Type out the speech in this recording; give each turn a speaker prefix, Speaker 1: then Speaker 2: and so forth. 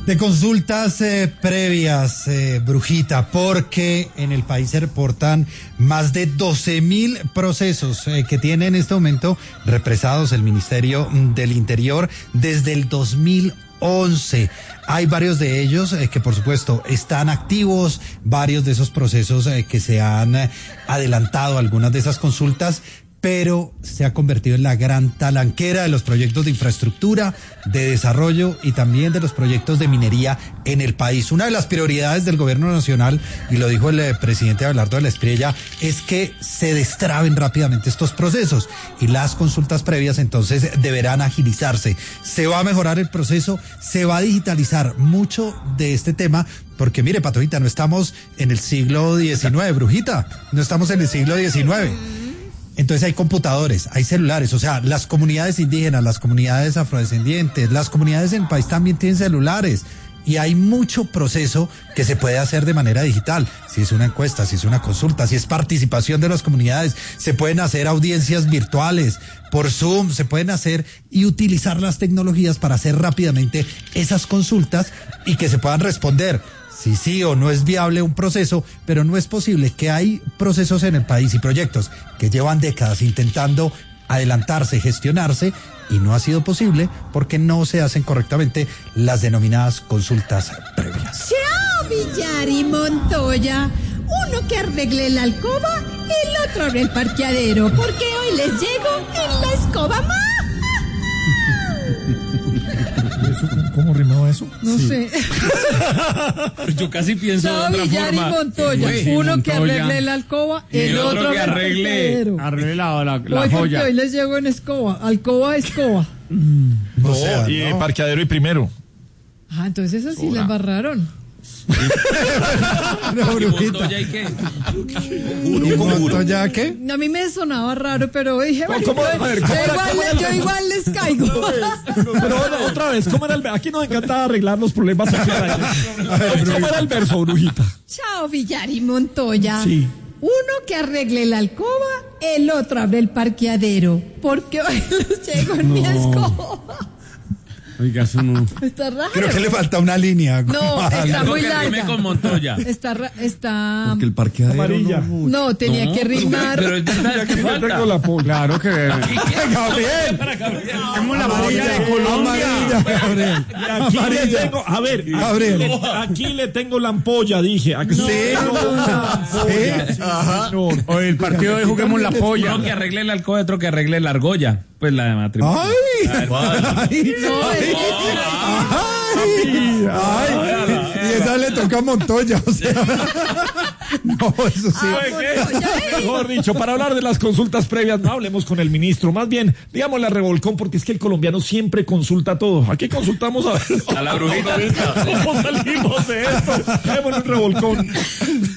Speaker 1: De consultas previas, Brujita, porque en el país se reportan más de 12.000 procesos que tiene en este momento represados el Ministerio del Interior desde el 2011. Hay varios de ellos que por supuesto están activos, varios de esos procesos que se han adelantado, algunas de esas consultas, pero se ha convertido en la gran talanquera de los proyectos de infraestructura, de desarrollo y también de los proyectos de minería en el país. Una de las prioridades del gobierno nacional, y lo dijo el presidente Abelardo de la Espriella, es que se destraben rápidamente estos procesos y las consultas previas entonces deberán agilizarse. Se va a mejorar el proceso, se va a digitalizar mucho de este tema, porque mire, Patojita, no estamos en el siglo XIX, Brujita, no estamos en el siglo XIX. Entonces hay computadores, hay celulares, o sea, las comunidades indígenas, las comunidades afrodescendientes, las comunidades en el país también tienen celulares y hay mucho proceso que se puede hacer de manera digital. Si es una encuesta, si es una consulta, si es participación de las comunidades, se pueden hacer audiencias virtuales por Zoom, se pueden hacer y utilizar las tecnologías para hacer rápidamente esas consultas y que se puedan responder. Si sí o no es viable un proceso, pero no es posible que hay procesos en el país y proyectos que llevan décadas intentando adelantarse, gestionarse, y no ha sido posible porque no se hacen correctamente las denominadas consultas previas.
Speaker 2: ¡Chao, Villar y Montoya! Uno que arregle la alcoba, el otro abre el parqueadero, porque hoy les llego en la escoba más.
Speaker 3: ¿Cómo rimaba eso?
Speaker 2: No sé.
Speaker 4: Yo casi pienso de otra
Speaker 2: Villar
Speaker 4: forma.
Speaker 2: Y Montoya. Uno que arregle la alcoba, el otro
Speaker 4: que arregle la
Speaker 2: hoy
Speaker 4: joya.
Speaker 2: Hoy les llego en escoba, alcoba, escoba.
Speaker 3: No, o sea, y no. Parqueadero y primero.
Speaker 2: Ah, entonces eso sí la embarraron.
Speaker 1: No, Brujita.
Speaker 4: ¿Y qué?
Speaker 1: ¿Y Montoya qué?
Speaker 2: A mí me sonaba raro, pero dije, bueno, yo igual les caigo.
Speaker 3: Pero otra vez, ¿cómo era el verso? Aquí nos encanta arreglar los problemas aquí. ¿Cómo era el verso, Brujita?
Speaker 2: Chao, Villar y Montoya.
Speaker 3: Sí.
Speaker 2: Uno que arregle la alcoba, el otro abre el parqueadero, porque hoy los llego en mi escoba.
Speaker 4: Oiga, eso no.
Speaker 2: Está raro.
Speaker 1: Creo que le falta una línea.
Speaker 2: No, está muy larga.
Speaker 4: Con Montoya.
Speaker 2: Está
Speaker 1: Porque el parqueadero
Speaker 3: amarilla.
Speaker 2: No, tenía que rimar.
Speaker 4: Pero es verdad que falta.
Speaker 3: Claro que.
Speaker 1: Gabriel.
Speaker 4: Como la amarilla de Colombia.
Speaker 1: Amarilla, Gabriel.
Speaker 3: Aquí le tengo, a ver,
Speaker 1: Gabriel.
Speaker 3: aquí le tengo la ampolla, dije. Aquí
Speaker 1: Sí.
Speaker 3: Ajá.
Speaker 4: O el partido de Juguemos la Polla. Uno que arregle la alcoba, otro que arregle la argolla. Pues la de matrimonio.
Speaker 1: ¡Ay! Y esa le toca a Montoya, o sea. No, eso sí.
Speaker 3: Mejor dicho, para hablar de las consultas previas, no hablemos con el ministro, más bien, digamos la revolcón, porque es que el colombiano siempre consulta todo. Aquí consultamos a ver.
Speaker 4: A la Brujita.
Speaker 3: ¿Cómo salimos de esto? Démosle un revolcón.